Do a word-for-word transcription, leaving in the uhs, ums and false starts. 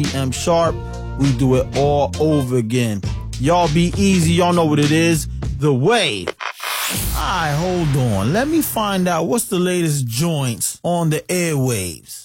M sharp. We do it all over again. Y'all be easy. Y'all know what it is. The Wave. Alright, hold on. Let me find out what's the latest joints on the airwaves.